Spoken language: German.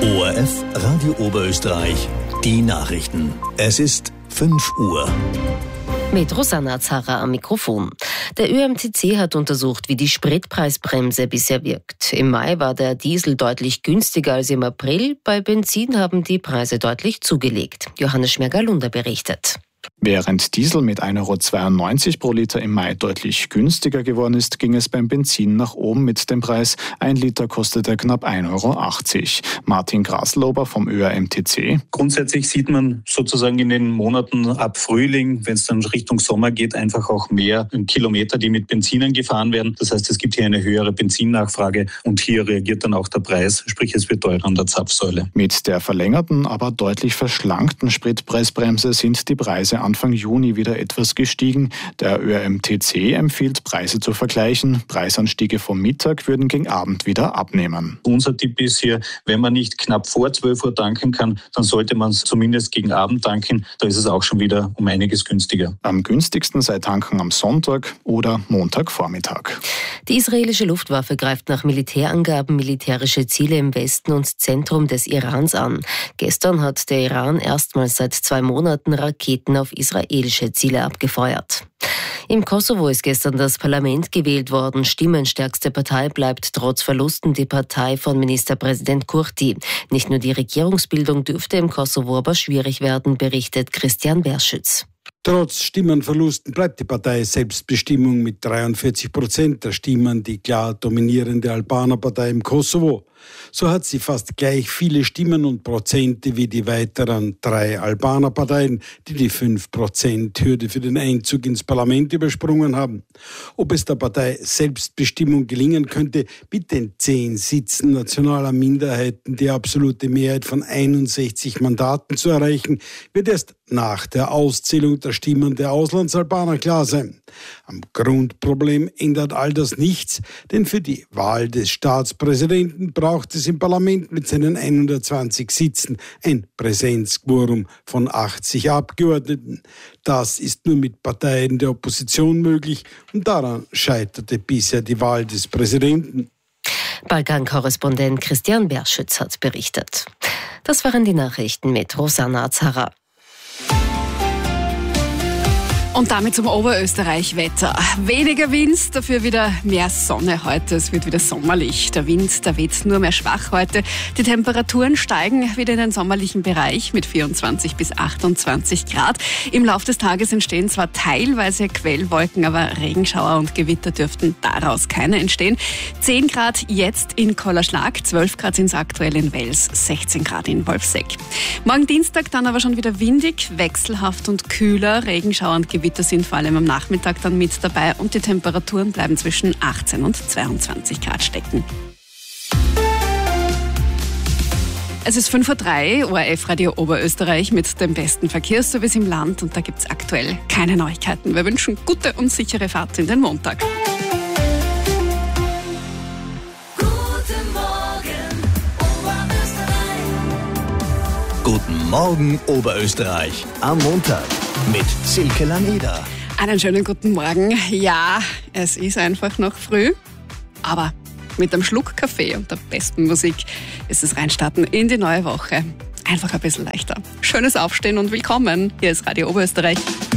ORF Radio Oberösterreich, die Nachrichten. Es ist 5 Uhr. Mit Rosanna Zarra am Mikrofon. Der ÖMTC hat untersucht, wie die Spritpreisbremse bisher wirkt. Im Mai war der Diesel deutlich günstiger als im April. Bei Benzin haben die Preise deutlich zugelegt. Johannes Schmerger-Lunder berichtet. Während Diesel mit 1,92 € pro Liter im Mai deutlich günstiger geworden ist, ging es beim Benzin nach oben mit dem Preis. 1 Liter kostete knapp 1,80 €. Martin Graslober vom ÖMTC. Grundsätzlich sieht man sozusagen in den Monaten ab Frühling, wenn es dann Richtung Sommer geht, einfach auch mehr Kilometer, die mit Benzinen gefahren werden. Das heißt, es gibt hier eine höhere Benzinnachfrage und hier reagiert dann auch der Preis, sprich es wird teurer an der Zapfsäule. Mit der verlängerten, aber deutlich verschlankten Spritpreisbremse sind die Preise Anfang Juni wieder etwas gestiegen. Der ÖMTC empfiehlt, Preise zu vergleichen. Preisanstiege vom Mittag würden gegen Abend wieder abnehmen. Unser Tipp ist hier, wenn man nicht knapp vor 12 Uhr tanken kann, dann sollte man es zumindest gegen Abend tanken. Da ist es auch schon wieder um einiges günstiger. Am günstigsten sei tanken am Sonntag oder Montagvormittag. Die israelische Luftwaffe greift nach Militärangaben militärische Ziele im Westen und Zentrum des Irans an. Gestern hat der Iran erstmals seit 2 Monaten Raketen auf israelische Ziele abgefeuert. Im Kosovo ist gestern das Parlament gewählt worden. Stimmenstärkste Partei bleibt trotz Verlusten die Partei von Ministerpräsident Kurti. Nicht nur die Regierungsbildung dürfte im Kosovo aber schwierig werden, berichtet Christian Berschütz. Trotz Stimmenverlusten bleibt die Partei Selbstbestimmung mit 43% der Stimmen die klar dominierende Albaner-Partei im Kosovo. So hat sie fast gleich viele Stimmen und Prozente wie die weiteren 3 Albaner-Parteien, die die 5%-Hürde für den Einzug ins Parlament übersprungen haben. Ob es der Partei Selbstbestimmung gelingen könnte, mit den 10 Sitzen nationaler Minderheiten die absolute Mehrheit von 61 Mandaten zu erreichen, wird erst nach der Auszählung der Stimmen der Auslandsalbaner klar sein. Am Grundproblem ändert all das nichts, denn für die Wahl des Staatspräsidenten braucht es im Parlament mit seinen 120 Sitzen ein Präsenzquorum von 80 Abgeordneten. Das ist nur mit Parteien der Opposition möglich und daran scheiterte bisher die Wahl des Präsidenten. Balkan-Korrespondent Christian Berschütz hat berichtet. Das waren die Nachrichten mit Rosanna Zarra. Und damit zum Oberösterreich-Wetter. Weniger Wind, dafür wieder mehr Sonne heute. Es wird wieder sommerlich. Der Wind, der weht nur mehr schwach heute. Die Temperaturen steigen wieder in den sommerlichen Bereich mit 24 bis 28 Grad. Im Laufe des Tages entstehen zwar teilweise Quellwolken, aber Regenschauer und Gewitter dürften daraus keine entstehen. 10 Grad jetzt in Kollerschlag, 12 Grad sind es aktuell in Wels, 16 Grad in Wolfsegg. Morgen Dienstag dann aber schon wieder windig, wechselhaft und kühler. Regenschauer und Gewitter sind vor allem am Nachmittag dann mit dabei und die Temperaturen bleiben zwischen 18 und 22 Grad stecken. Es ist 5:03 Uhr, ORF Radio Oberösterreich mit dem besten Verkehrsservice im Land und da gibt es aktuell keine Neuigkeiten. Wir wünschen gute und sichere Fahrt in den Montag. Guten Morgen Oberösterreich am Montag mit Silke Laneda. Einen schönen guten Morgen. Ja, es ist einfach noch früh, aber mit einem Schluck Kaffee und der besten Musik ist es reinstarten in die neue Woche einfach ein bisschen leichter. Schönes Aufstehen und willkommen. Hier ist Radio Oberösterreich.